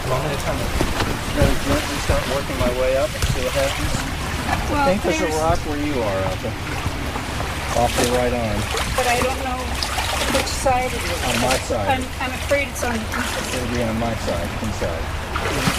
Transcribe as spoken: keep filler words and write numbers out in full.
I'm going to kind of very gently start working my way up and see what happens. Well, I think there's, there's a rock where you are, Alpha. Off your right arm. But I don't know which side it is. On my side. I'm, I'm afraid it's on the inside. It'll be on my side, inside.